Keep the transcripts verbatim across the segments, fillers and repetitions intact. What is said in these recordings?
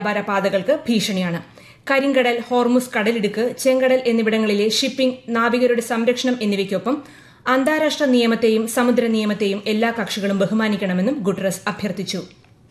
വ്യാപാര പാതകൾക്ക് ഭീഷണിയാണ്. കരിങ്കടൽ, ഹോർമുസ് കടലിടുക്ക്, ചെങ്കടൽ എന്നിവിടങ്ങളിലെ ഷിപ്പിംഗ്, നാവികരുടെ സംരക്ഷണം എന്നിവയ്ക്കൊപ്പം അന്താരാഷ്ട്ര നിയമത്തെയും സമുദ്ര നിയമത്തെയും എല്ലാ കക്ഷികളും ബഹുമാനിക്കണമെന്നും ഗുട്ടറസ് അഭ്യർത്ഥിച്ചു.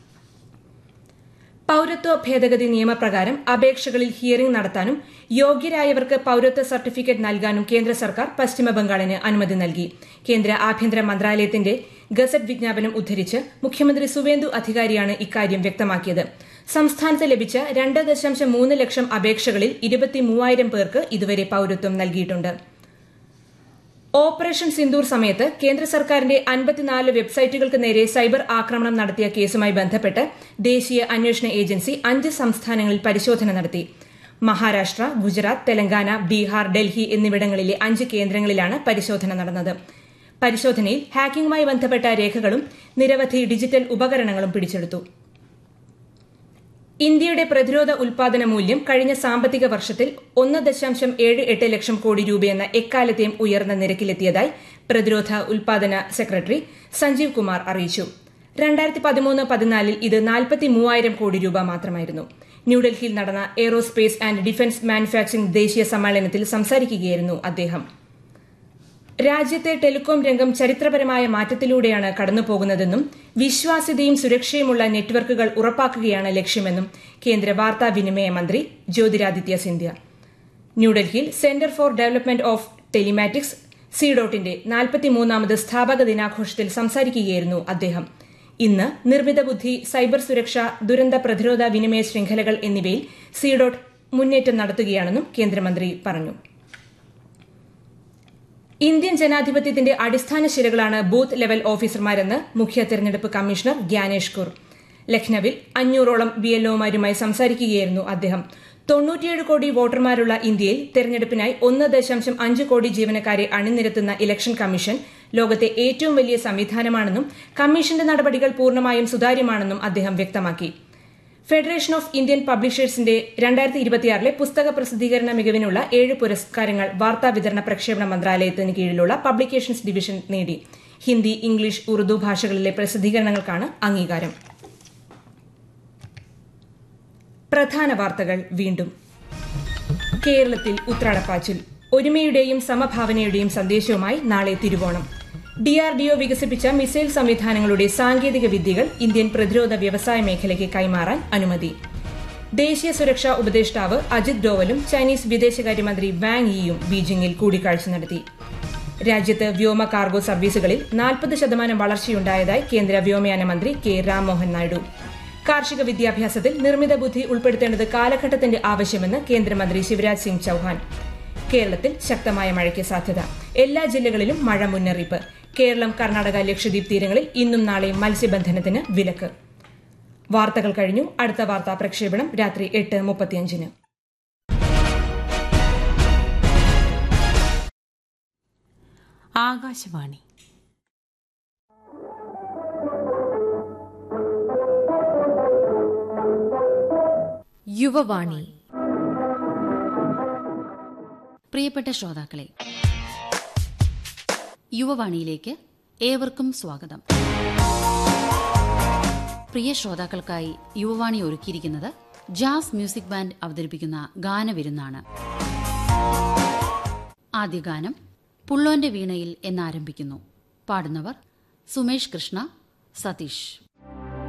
പൌരത്വ ഭേദഗതി നിയമപ്രകാരം അപേക്ഷകളിൽ ഹിയറിംഗ് നടത്താനും യോഗ്യരായവർക്ക് പൌരത്വ സർട്ടിഫിക്കറ്റ് നൽകാനും കേന്ദ്ര സർക്കാർ പശ്ചിമബംഗാളിന് അനുമതി നൽകി. കേന്ദ്ര ആഭ്യന്തര മന്ത്രാലയത്തിന്റെ ഗസറ്റ് വിജ്ഞാപനം ഉദ്ധരിച്ച് മുഖ്യമന്ത്രി സുവേന്ദു അധികാരിയാണ് ഇക്കാര്യം വ്യക്തമാക്കിയത്. സംസ്ഥാനത്ത് ലഭിച്ച രണ്ട് ദശാംശം മൂന്ന് ലക്ഷം അപേക്ഷകളിൽ ഇരുപത്തിമൂവായിരം പേർക്ക് ഇതുവരെ പൌരത്വം നൽകിയിട്ടുണ്ട്. ഓപ്പറേഷൻ സിന്ദൂർ സമയത്ത് കേന്ദ്ര സർക്കാരിന്റെ അൻപത്തിനാല് വെബ്സൈറ്റുകൾക്ക് നേരെ സൈബർ ആക്രമണം നടത്തിയ കേസുമായി ബന്ധപ്പെട്ട് ദേശീയ അന്വേഷണ ഏജൻസി അഞ്ച് സംസ്ഥാനങ്ങളിൽ പരിശോധന നടത്തി. മഹാരാഷ്ട്ര, ഗുജറാത്ത്, തെലങ്കാന, ബീഹാർ, ഡൽഹി എന്നിവിടങ്ങളിലെ അഞ്ച് കേന്ദ്രങ്ങളിലാണ് പരിശോധന നടന്നത്. പരിശോധനയിൽ ഹാക്കിംഗുമായി ബന്ധപ്പെട്ട രേഖകളും നിരവധി ഡിജിറ്റൽ ഉപകരണങ്ങളും പിടിച്ചെടുത്തു. ഇന്ത്യയുടെ പ്രതിരോധ ഉൽപാദന മൂല്യം കഴിഞ്ഞ സാമ്പത്തിക വർഷത്തിൽ ഒന്ന് ദശാംശം ഏഴ് എട്ട് ലക്ഷം കോടി രൂപയെന്ന എക്കാലത്തെയും ഉയർന്ന നിരക്കിലെത്തിയതായി പ്രതിരോധ ഉൽപാദന സെക്രട്ടറി സഞ്ജീവ് കുമാർ അറിയിച്ചു. രണ്ടായിരത്തി പതിമൂന്ന് പതിനാലിൽ ഇത് നാൽപ്പത്തി മൂവായിരം കോടി രൂപ മാത്രമായിരുന്നു. ന്യൂഡൽഹിയിൽ നടന്ന എയ്റോസ്പേസ് ആന്റ് ഡിഫൻസ് മാനുഫാക്ചറിംഗ് ദേശീയ സമ്മേളനത്തിൽ സംസാരിക്കുകയായിരുന്നു അദ്ദേഹം. രാജ്യത്തെ ടെലികോം രംഗം ചരിത്രപരമായ മാറ്റത്തിലൂടെയാണ് കടന്നുപോകുന്നതെന്നും വിശ്വാസ്യതയും സുരക്ഷയുമുള്ള നെറ്റ്വർക്കുകൾ ഉറപ്പാക്കുകയാണ് ലക്ഷ്യമെന്നും കേന്ദ്ര വാർത്താവിനിമയ മന്ത്രി ജ്യോതിരാദിത്യ സിന്ധ്യ ന്യൂഡൽഹിയിൽ centre for development of telematics സിഡോട്ടിന്റെ നാൽപ്പത്തിമൂന്നാമത് സ്ഥാപക ദിനാഘോഷത്തിൽ സംസാരിക്കുകയായിരുന്നു അദ്ദേഹം. ഇന്ന് നിർമ്മിത ബുദ്ധി, സൈബർ സുരക്ഷ, ദുരന്ത പ്രതിരോധ വിനിമയ ശൃംഖലകൾ എന്നിവയിൽ സിഡോട്ട് മുന്നേറ്റം നടത്തുകയാണെന്നും കേന്ദ്രമന്ത്രി പറഞ്ഞു. ഇന്ത്യൻ ജനാധിപത്യത്തിന്റെ അടിസ്ഥാന ശിലകളാണ് ബൂത്ത് ലെവൽ ഓഫീസർമാരെന്ന് മുഖ്യ തെരഞ്ഞെടുപ്പ് കമ്മീഷണർ ഗ്യാനേഷ് കുർ. ലക്നൌവിൽ അഞ്ഞൂറോളം ബിഎൽഒമാരുമായി സംസാരിക്കുകയായിരുന്നു അദ്ദേഹം. തൊണ്ണൂറ്റിയേഴ് കോടി വോട്ടർമാരുള്ള ഇന്ത്യയിൽ തെരഞ്ഞെടുപ്പിനായി ഒന്ന് ദശാംശം അഞ്ച് കോടി ജീവനക്കാരെ അണിനിരത്തുന്ന ഇലക്ഷൻ കമ്മീഷൻ ലോകത്തെ ഏറ്റവും വലിയ സംവിധാനമാണെന്നും കമ്മീഷന്റെ നടപടികൾ പൂർണ്ണമായും സുതാര്യമാണെന്നും അദ്ദേഹം വ്യക്തമാക്കി. ഫെഡറേഷൻ ഓഫ് ഇന്ത്യൻ പബ്ലിഷേഴ്സിന്റെ രണ്ടായിരത്തി ഇരുപത്തിയാറിലെ പുസ്തക പ്രസിദ്ധീകരണ മികവിനുള്ള ഏഴ് പുരസ്കാരങ്ങൾ വാർത്താ വിതരണ പ്രക്ഷേപണ മന്ത്രാലയത്തിന് കീഴിലുള്ള പബ്ലിക്കേഷൻസ് ഡിവിഷൻ നേടി. ഹിന്ദി, ഇംഗ്ലീഷ്, ഉറുദു ഭാഷകളിലെ പ്രസിദ്ധീകരണങ്ങൾക്കാണ് അംഗീകാരം. പ്രധാന വാർത്തകൾ വീണ്ടും. കേരളത്തിൽ ഉത്രാടപ്പാച്ചിൽ. ഒരുമയുടെയും സമഭാവനയുടെയും സന്ദേശവുമായി നാളെ തിരുവോണം. ഡിആർഡിഒ വികസിപ്പിച്ച മിസൈൽ സംവിധാനങ്ങളുടെ സാങ്കേതിക വിദ്യകൾ ഇന്ത്യൻ പ്രതിരോധ വ്യവസായ മേഖലയ്ക്ക് കൈമാറാൻ അനുമതി. ദേശീയ സുരക്ഷാ ഉപദേഷ്ടാവ് അജിത് ഡോവലും ചൈനീസ് വിദേശകാര്യമന്ത്രി വാങ് യിയും ബീജിംഗിൽ കൂടിക്കാഴ്ച നടത്തി. രാജ്യത്ത് വ്യോമ കാർഗോ സർവീസുകളിൽ നാൽപ്പത് ശതമാനം വളർച്ചയുണ്ടായതായി കേന്ദ്ര വ്യോമയാന മന്ത്രി കെ രാംമോഹൻ നായിഡു. കാർഷിക വിദ്യാഭ്യാസത്തിൽ നിർമ്മിത ബുദ്ധി ഉൾപ്പെടുത്തേണ്ടത് കാലഘട്ടത്തിന്റെ ആവശ്യമെന്ന് കേന്ദ്രമന്ത്രി ശിവരാജ് സിംഗ് ചൌഹാൻ. കേരളത്തിൽ ശക്തമായ മഴയ്ക്ക് സാധ്യത. എല്ലാ ജില്ലകളിലും മഴ മുന്നറിയിപ്പ്. കേരളം, കർണാടക, ലക്ഷദ്വീപ് തീരങ്ങളിൽ ഇന്നും നാളെയും മത്സ്യബന്ധനത്തിന് വിലക്ക്. വാർത്തകൾ കഴിഞ്ഞു. അടുത്ത വാർത്താ പ്രക്ഷേപണം രാത്രി എട്ട് മുപ്പത്തിയഞ്ചിന്. ആകാശവാണി. യുവവാണി. പ്രിയപ്പെട്ട ശ്രോതാക്കളെ, യുവവാണിയിലേക്ക് ഏവർക്കും സ്വാഗതം. പ്രിയ ശ്രോതാക്കൾക്കായി യുവവാണി ഒരുക്കിയിരിക്കുന്നത് ജാസ് മ്യൂസിക് ബാൻഡ് അവതരിപ്പിക്കുന്ന ഗാനവിരുന്നാണ്. ആദ്യ ഗാനം പുള്ളോന്റെ വീണയിൽ എന്നാരംഭിക്കുന്നു. പാടുന്നവർ സുമേഷ് കൃഷ്ണ, സതീഷ്.